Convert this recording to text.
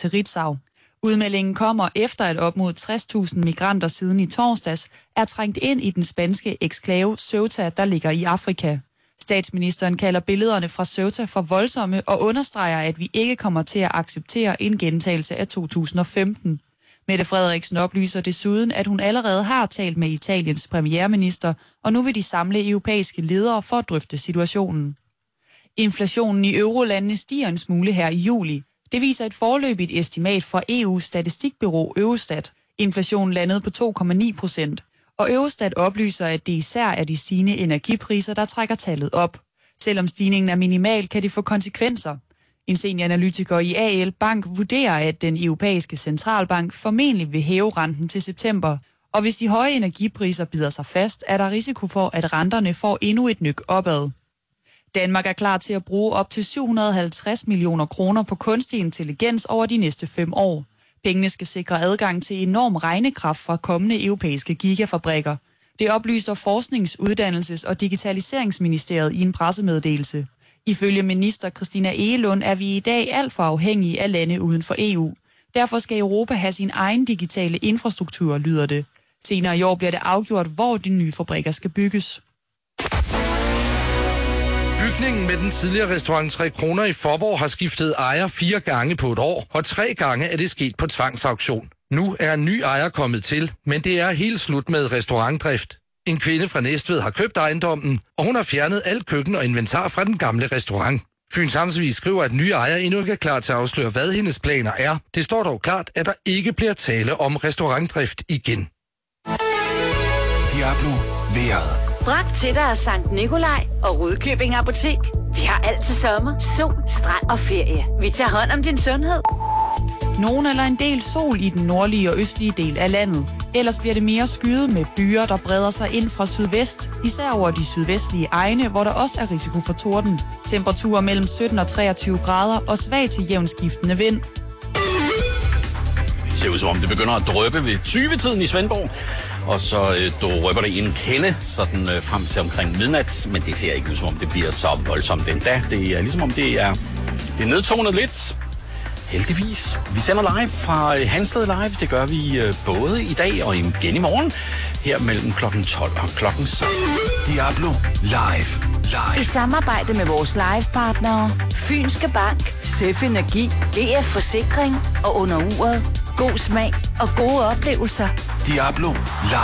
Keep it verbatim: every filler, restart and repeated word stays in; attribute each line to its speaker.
Speaker 1: til Ritzau. Udmeldingen kommer efter, at op mod tres tusind migranter siden i torsdags er trængt ind i den spanske eksklave Ceuta, der ligger i Afrika. Statsministeren kalder billederne fra Ceuta for voldsomme og understreger, at vi ikke kommer til at acceptere en gentagelse af to tusind og femten. Mette Frederiksen oplyser desuden, at hun allerede har talt med Italiens premierminister, og nu vil de samle europæiske ledere for at drøfte situationen. Inflationen i eurolandene stiger en smule her i juli. Det viser et foreløbigt estimat fra E U's statistikbureau Eurostat. Inflationen landede på to komma ni procent, og Eurostat oplyser, at det især er de stigende energipriser, der trækker tallet op. Selvom stigningen er minimal, kan det få konsekvenser. En senioranalytiker i A L Bank vurderer, at den europæiske centralbank formentlig vil hæve renten til september. Og hvis de høje energipriser bider sig fast, er der risiko for, at renterne får endnu et nyk opad. Danmark er klar til at bruge op til syv hundrede og halvtreds millioner kroner på kunstig intelligens over de næste fem år. Pengene skal sikre adgang til enorm regnekraft fra kommende europæiske gigafabrikker. Det oplyser Forsknings-, Uddannelses- og Digitaliseringsministeriet i en pressemeddelelse. Ifølge minister Christina Egelund er vi i dag alt for afhængige af lande uden for E U. Derfor skal Europa have sin egen digitale infrastruktur, lyder det. Senere i år bliver det afgjort, hvor de nye fabrikker skal bygges.
Speaker 2: Bygningen med den tidligere restaurant tre kroner i Faaborg har skiftet ejer fire gange på et år, og tre gange er det sket på tvangsauktion. Nu er en ny ejer kommet til, men det er helt slut med restaurantdrift. En kvinde fra Næstved har købt ejendommen, og hun har fjernet alt køkken og inventar fra den gamle restaurant. Fyns Amtsvis skriver, at nye ejer endnu ikke er klar til at afsløre, hvad hendes planer er. Det står dog klart, at der ikke bliver tale om restaurantdrift igen.
Speaker 3: Diablo vejret.
Speaker 4: Bragt til dig af Sankt Nikolaj og Rudkøbing Apotek. Vi har alt til sommer, sol, strand og ferie. Vi tager hånd om din sundhed.
Speaker 1: Nogen eller en del sol i den nordlige og østlige del af landet. Ellers bliver det mere skyet med byer, der breder sig ind fra sydvest, især over de sydvestlige egne, hvor der også er risiko for torden. Temperaturer mellem sytten og treogtyve grader og svag til jævnskiftende vind.
Speaker 5: Det ser ud som om det begynder at dryppe ved tyve-tiden i Svendborg. Og så øh, drypper det en kende sådan øh, frem til omkring midnat. Men det ser ikke ud som om det bliver så voldsomt endda. Det er ligesom om det er, det er nedtonet lidt. Heldigvis. Vi sender live fra Hansted Live. Det gør vi øh, både i dag og igen i morgen. Her mellem klokken tolv og klokken seksten.
Speaker 3: Diablo Live. Live.
Speaker 4: I samarbejde med vores livepartnere, Fynske Bank, Sef Energi, D F Forsikring og Under Uret. God smag og gode oplevelser.
Speaker 3: Diablo Live.